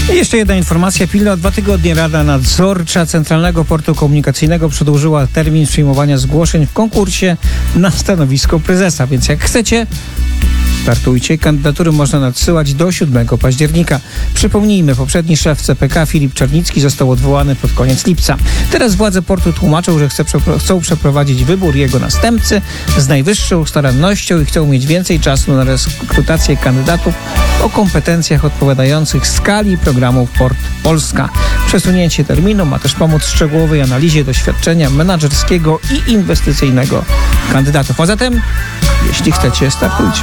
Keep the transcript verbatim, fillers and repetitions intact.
I jeszcze jedna informacja pilna. Dwa tygodnie Rada Nadzorcza Centralnego Portu Komunikacyjnego przedłużyła termin przyjmowania zgłoszeń w konkursie na stanowisko prezesa. Więc jak chcecie, startujcie. Kandydatury można nadsyłać do siódmego października. Przypomnijmy, poprzedni szef C P K Filip Czarnicki został odwołany pod koniec lipca. Teraz władze portu tłumaczą, że chce, chcą przeprowadzić wybór jego następcy z najwyższą starannością i chcą mieć więcej czasu na rekrutację kandydatów o kompetencjach odpowiadających skali programu Port Polska. Przesunięcie terminu ma też pomóc szczegółowej analizie doświadczenia menadżerskiego i inwestycyjnego kandydatów. A zatem, jeśli chcecie, startujcie.